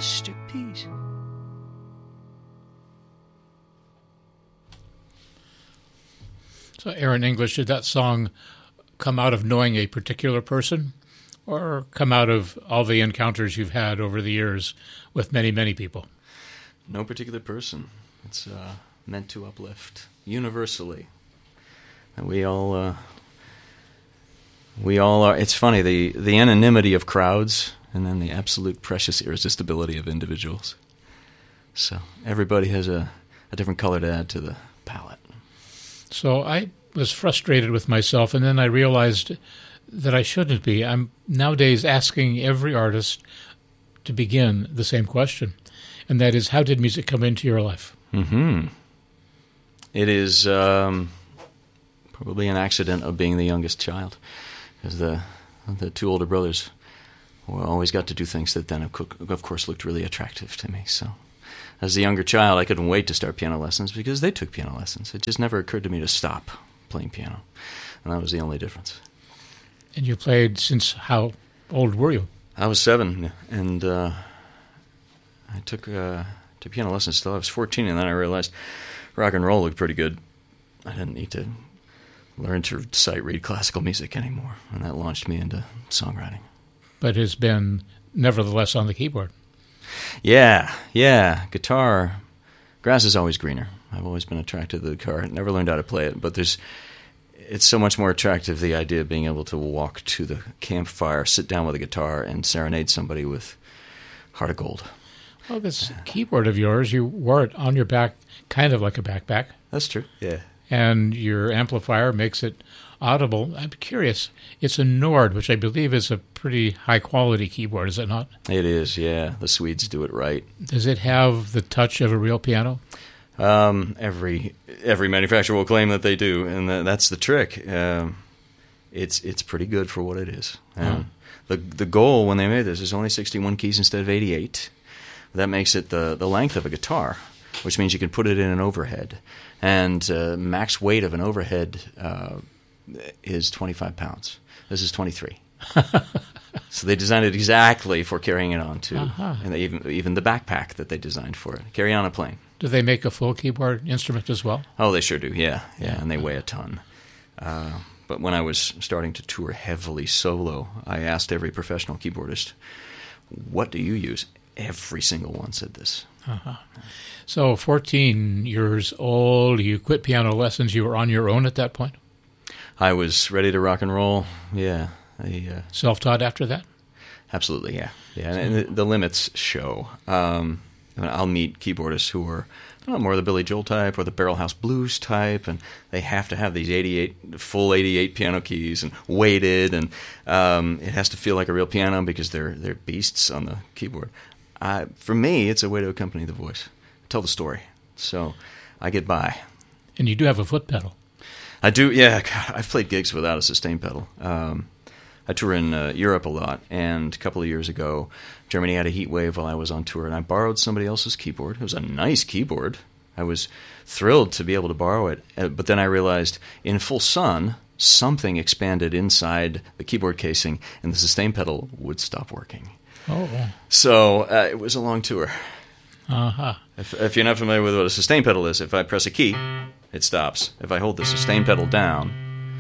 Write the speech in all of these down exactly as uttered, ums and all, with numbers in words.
masterpiece. So, Aaron English, did that song come out of knowing a particular person or come out of all the encounters you've had over the years with many, many people? No particular person. It's uh, meant to uplift universally. And we all, uh, we all are. It's funny, the, the anonymity of crowds and then the absolute precious irresistibility of individuals. So everybody has a, a different color to add to the palette. So I was frustrated with myself, and then I realized that I shouldn't be. I'm nowadays asking every artist to begin the same question, and that is, how did music come into your life? Mm-hmm. It is um, probably an accident of being the youngest child, because the the two older brothers always got to do things that then, of course, looked really attractive to me. So, as a younger child, I couldn't wait to start piano lessons because they took piano lessons. It just never occurred to me to stop playing piano, and that was the only difference. And you played since how old were you? I was seven, and uh, I took uh, took piano lessons till I was fourteen, and then I realized rock and roll looked pretty good. I didn't need to learn to sight read classical music anymore, and that launched me into songwriting. But has been nevertheless on the keyboard. Yeah, yeah. Guitar, grass is always greener. I've always been attracted to the guitar. I never learned how to play it, but there's, it's so much more attractive, the idea of being able to walk to the campfire, sit down with a guitar, and serenade somebody with Heart of Gold. Well, this keyboard of yours, you wore it on your back, kind of like a backpack. That's true, yeah. And your amplifier makes it audible. I'm curious. It's a Nord, which I believe is a pretty high-quality keyboard, is it not? It is, yeah. The Swedes do it right. Does it have the touch of a real piano? Um, every every manufacturer will claim that they do, and th- that's the trick. Um, it's it's pretty good for what it is. And huh. the the goal when they made this is only sixty-one keys instead of eighty-eight. That makes it the, the length of a guitar, which means you can put it in an overhead. And uh, max weight of an overhead uh, is twenty-five pounds. This is twenty-three. So they designed it exactly for carrying it on, too. Uh-huh. And they even even the backpack that they designed for it. Carry on a plane. Do they make a full keyboard instrument as well? Oh, they sure do, yeah. Yeah, yeah. And they weigh a ton. Uh, but when I was starting to tour heavily solo, I asked every professional keyboardist, what do you use? Every single one said this. Uh-huh. So, fourteen years old, you quit piano lessons. You were on your own at that point? I was ready to rock and roll, yeah. I, uh, Self-taught after that? Absolutely, yeah. Yeah, and the, the limits show. Um, I'll meet keyboardists who are I don't know, more the Billy Joel type or the Barrel House Blues type, and they have to have these eighty-eight, full eighty-eight piano keys and weighted, and um, it has to feel like a real piano because they're they're beasts on the keyboard. I, for me, it's a way to accompany the voice, tell the story. So I get by. And you do have a foot pedal. I do, yeah. God, I've played gigs without a sustain pedal. Um, I tour in uh, Europe a lot, and a couple of years ago, Germany had a heat wave while I was on tour, and I borrowed somebody else's keyboard. It was a nice keyboard. I was thrilled to be able to borrow it, uh, but then I realized in full sun, something expanded inside the keyboard casing, and the sustain pedal would stop working. Oh. So uh, it was a long tour. Uh-huh. If, if you're not familiar with what a sustain pedal is, if I press a key, it stops. If I hold the sustain pedal down,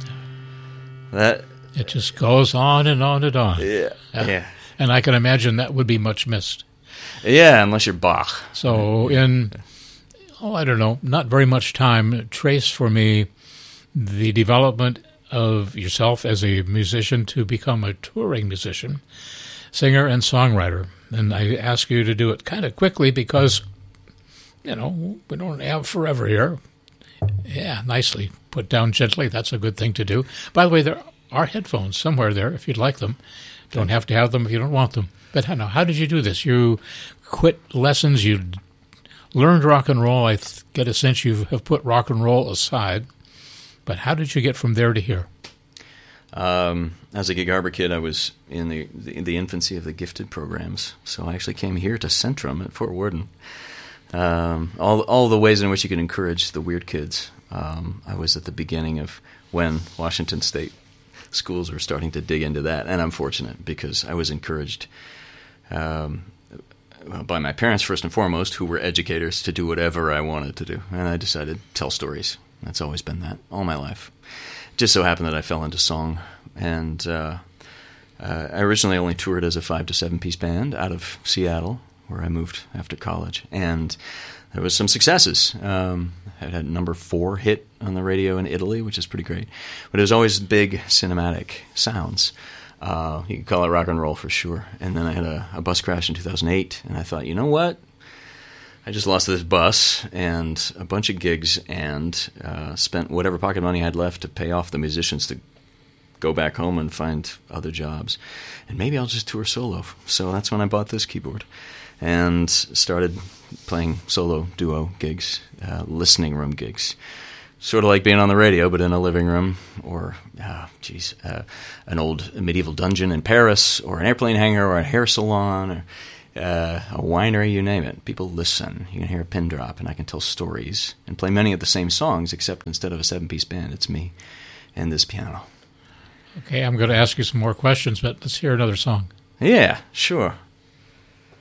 that... It just goes on and on and on. Yeah, uh, yeah. And I can imagine that would be much missed. Yeah, unless you're Bach. So in, oh, I don't know, not very much time, trace for me the development of yourself as a musician to become a touring musician, singer and songwriter. And I ask you to do it kind of quickly because, you know, we don't have forever here. Yeah, nicely put down gently. That's a good thing to do. By the way, there are headphones somewhere there if you'd like them. Don't have to have them if you don't want them. But how, how did you do this? You quit lessons. You learned rock and roll. I th- get a sense you have put rock and roll aside. But how did you get from there to here? Um, as a Gig Harbor kid, I was in the, the the infancy of the gifted programs. So I actually came here to Centrum at Fort Worden. Um, all all the ways in which you can encourage the weird kids. Um, I was at the beginning of when Washington State schools were starting to dig into that, and I'm fortunate because I was encouraged. Um, well, by my parents first and foremost, who were educators, to do whatever I wanted to do. And I decided to tell stories. That's always been that all my life. It just so happened that I fell into song. And uh, uh, I originally only toured as a five to seven piece band out of Seattle, where I moved after college. And there was some successes. Um, I had a number four hit on the radio in Italy, which is pretty great. But it was always big cinematic sounds. Uh, you could call it rock and roll for sure. And then I had a, a bus crash in two thousand eight, and I thought, you know what? I just lost this bus and a bunch of gigs and uh, spent whatever pocket money I had left to pay off the musicians to go back home and find other jobs. And maybe I'll just tour solo. So that's when I bought this keyboard and started playing solo duo gigs, uh, listening room gigs. Sort of like being on the radio, but in a living room, or, uh, geez, uh, an old medieval dungeon in Paris, or an airplane hangar, or a hair salon, or uh, a winery, you name it. People listen. You can hear a pin drop, and I can tell stories and play many of the same songs, except instead of a seven-piece band, it's me and this piano. Okay, I'm going to ask you some more questions, but let's hear another song. Yeah, sure.